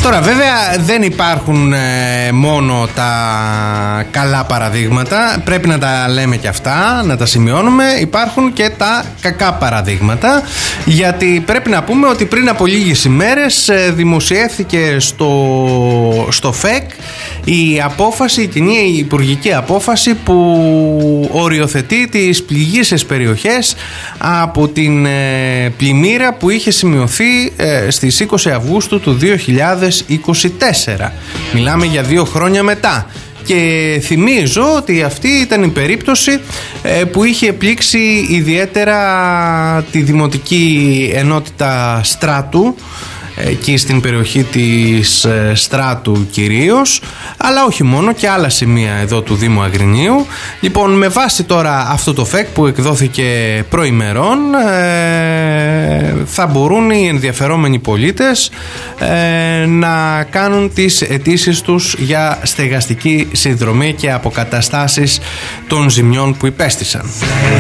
Τώρα βέβαια δεν υπάρχουν μόνο τα καλά παραδείγματα, πρέπει να τα λέμε και αυτά, να τα σημειώνουμε. Υπάρχουν και τα κακά παραδείγματα, γιατί πρέπει να πούμε ότι πριν από λίγες ημέρες δημοσιεύθηκε στο ΦΕΚ η απόφαση, η κοινή υπουργική απόφαση που οριοθετεί τις πληγείσες περιοχές από την πλημμύρα που είχε σημειωθεί στις 20 Αυγούστου του 2024. Μιλάμε για 2 χρόνια μετά. Και θυμίζω ότι αυτή ήταν η περίπτωση που είχε πλήξει ιδιαίτερα τη Δημοτική Ενότητα Στράτου, εκεί στην περιοχή της Στράτου κυρίως, αλλά όχι μόνο, και άλλα σημεία εδώ του Δήμου Αγρινίου. Λοιπόν, με βάση τώρα αυτό το ΦΕΚ που εκδόθηκε προημερών, θα μπορούν οι ενδιαφερόμενοι πολίτες να κάνουν τις αιτήσεις τους για στεγαστική συνδρομή και αποκαταστάσεις των ζημιών που υπέστησαν.